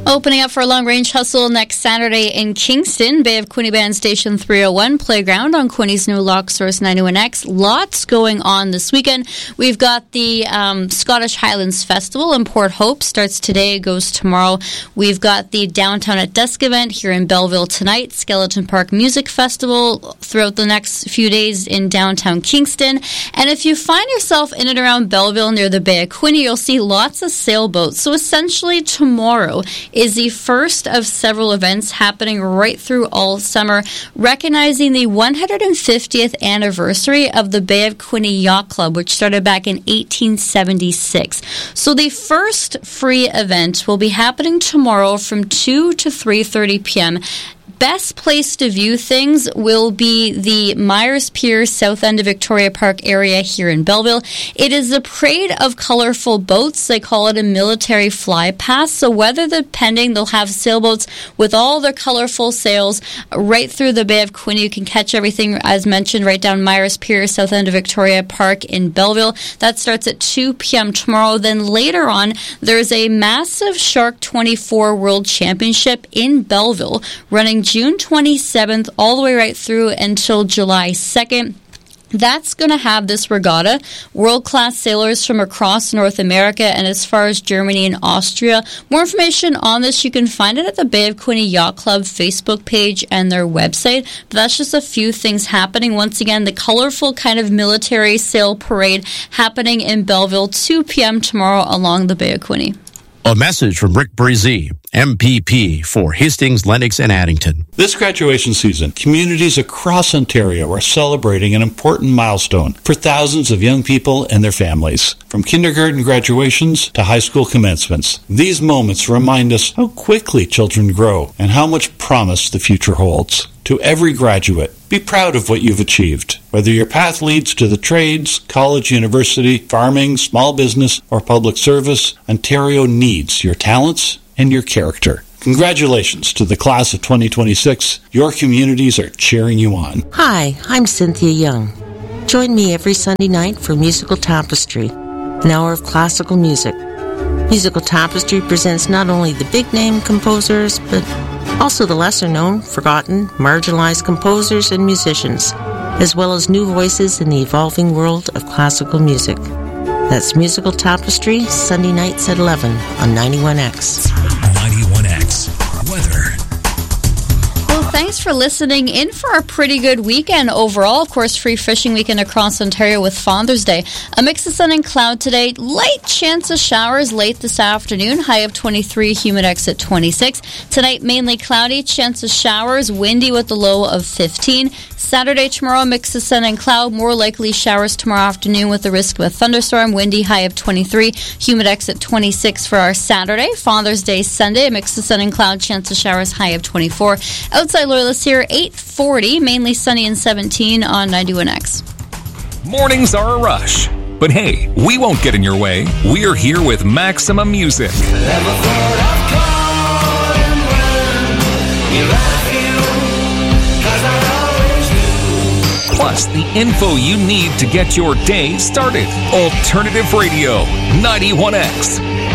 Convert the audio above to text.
Opening up for a long-range hustle next Saturday in Kingston, Bay of Quinte Band Station 301 Playground on Quinte's new Lock Source 91X. Lots going on this weekend. We've got the Scottish Highlands Festival in Port Hope. Starts today, goes tomorrow. We've got the Downtown at Dusk event here in Belleville tonight. Skeleton Park Music Festival throughout the next few days in downtown Kingston. And if you find yourself in and around Belleville near the Bay of Quinte, you'll see lots of sailboats. So essentially tomorrow is the first of several events happening right through all summer, recognizing the 150th anniversary of the Bay of Quinte Yacht Club, which started back in 1876. So the first free event will be happening tomorrow from 2 to 3:30 p.m. Best place to view things will be the Myers Pier south end of Victoria Park area here in Belleville. It is a parade of colorful boats. They call it a military fly past. So weather depending, they'll have sailboats with all their colorful sails right through the Bay of Quinte. You can catch everything, as mentioned, right down Myers Pier, south end of Victoria Park in Belleville. That starts at 2 p.m. tomorrow. Then later on, there's a massive Shark 24 World Championship in Belleville running June 27th all the way right through until July 2nd. That's going to have this regatta, world-class sailors from across North America and as far as Germany and Austria. More information on this, you can find it at the Bay of Quinte Yacht Club Facebook page and their website. But that's just a few things happening. Once again, the colorful kind of military sail parade happening in Belleville, 2 p.m. tomorrow along the Bay of Quinte. A message from Rick Brzee, MPP for Hastings, Lennox, and Addington. This graduation season, communities across Ontario are celebrating an important milestone for thousands of young people and their families. From kindergarten graduations to high school commencements, these moments remind us how quickly children grow and how much promise the future holds. To every graduate, be proud of what you've achieved. Whether your path leads to the trades, college, university, farming, small business, or public service, Ontario needs your talents and your character. Congratulations to the class of 2026. Your communities are cheering you on. Hi, I'm Cynthia Young. Join me every Sunday night for Musical Tapestry, an hour of classical music. Musical Tapestry presents not only the big-name composers, but also the lesser-known, forgotten, marginalized composers and musicians, as well as new voices in the evolving world of classical music. That's Musical Tapestry, Sunday nights at 11 on 91X. 91X. Weather. Well, thanks for listening in for a pretty good weekend overall. Of course, free fishing weekend across Ontario with Father's Day. A mix of sun and cloud today. Light chance of showers late this afternoon. High of 23, humidex at 26. Tonight, mainly cloudy. Chance of showers. Windy with a low of 15. Saturday, tomorrow, mix of sun and cloud. More likely showers tomorrow afternoon with the risk of a thunderstorm. Windy, high of 23. Humidex at 26 for our Saturday. Father's Day, Sunday. A mix of sun and cloud. Chance of showers, high of 24. Outside Loyalists here, 8:40, mainly sunny and 17 on 91X. Mornings are a rush, but hey, we won't get in your way. We're here with Maximum Music. Plus, the info you need to get your day started. Alternative Radio, 91X.